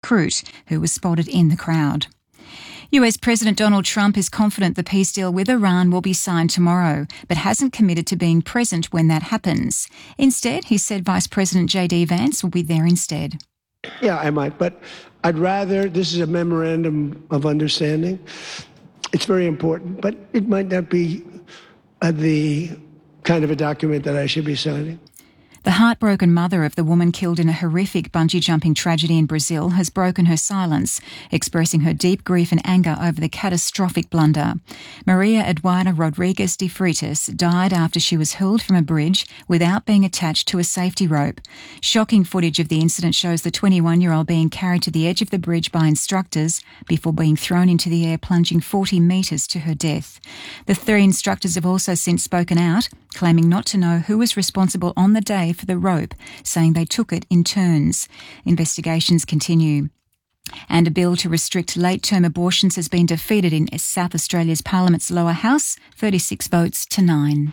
recruit who was spotted in the crowd. US President Donald Trump is confident the peace deal with Iran will be signed tomorrow, but hasn't committed to being present when that happens. Instead, he said Vice President J.D. Vance will be there instead. Yeah, I might, but I'd rather, this is a memorandum of understanding. It's very important, but it might not be the kind of a document that I should be signing. The heartbroken mother of the woman killed in a horrific bungee jumping tragedy in Brazil has broken her silence, expressing her deep grief and anger over the catastrophic blunder. Maria Eduarda Rodriguez de Freitas died after she was hurled from a bridge without being attached to a safety rope. Shocking footage of the incident shows the 21-year-old being carried to the edge of the bridge by instructors before being thrown into the air, plunging 40 metres to her death. The 3 instructors have also since spoken out, claiming not to know who was responsible on the day for the rope, saying they took it in turns. Investigations continue. And a bill to restrict late-term abortions has been defeated in South Australia's Parliament's lower house, 36 votes to 9.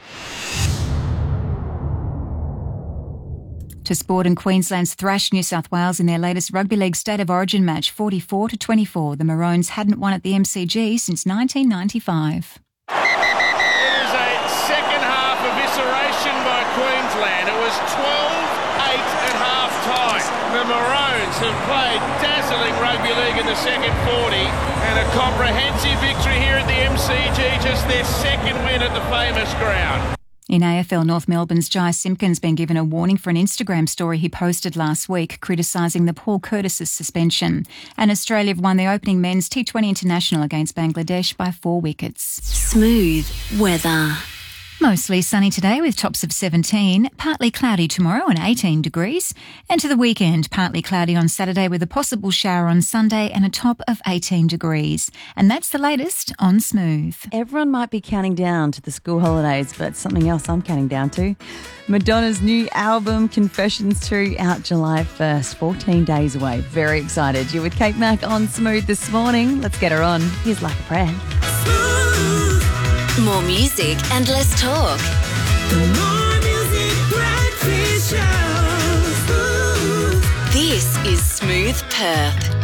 To sport, and Queensland's thrashed New South Wales in their latest rugby league State of Origin match, 44-24. The Maroons hadn't won at the MCG since 1995. By Queensland. It was 12-8 at half-time. The Maroons have played dazzling rugby league in the second 40 and a comprehensive victory here at the MCG, just their second win at the famous ground. In AFL, North Melbourne's Jai Simpkin's been given a warning for an Instagram story he posted last week criticising the Paul Curtis's suspension. And Australia have won the opening men's T20 International against Bangladesh by 4 wickets. Smooth weather. Mostly sunny today with tops of 17, partly cloudy tomorrow and 18 degrees. And to the weekend, partly cloudy on Saturday with a possible shower on Sunday and a top of 18 degrees. And that's the latest on Smooth. Everyone might be counting down to the school holidays, but something else I'm counting down to. Madonna's new album, Confessions 2, out July 1st, 14 days away. Very excited. You're with Kate Mack on Smooth this morning. Let's get her on. Here's Like a Prayer. More music and less talk. The More Music Breakfast Show. This is Smooth Perth.